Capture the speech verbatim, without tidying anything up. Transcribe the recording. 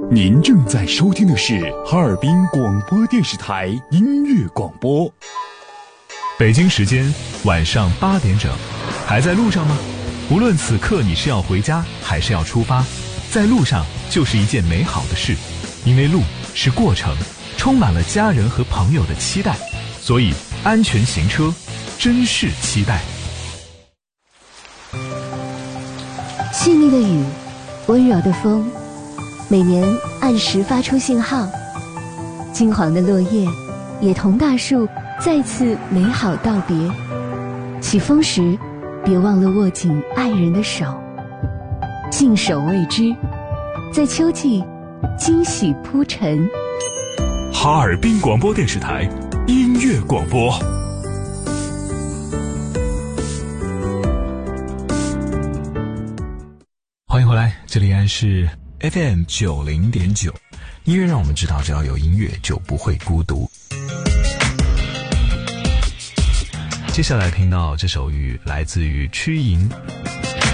您正在收听的是哈尔滨广播电视台音乐广播。 北京时间晚上八点整，还在路上吗？无论此刻你是要回家还是要出发，在路上就是一件美好的事，因为路是过程，充满了家人和朋友的期待，所以安全行车，珍视期待。 细腻的雨，温柔的风，每年按时发出信号，金黄的落叶也同大树再次美好道别。起风时别忘了握紧爱人的手，静守未知，在秋季惊喜铺陈。 哈尔滨广播电视台音乐广播。欢迎回来，这里依然是 F M 九零点九，音乐让我们知道，只要有音乐就不会孤独。接下来听到这首雨来自于曲莹，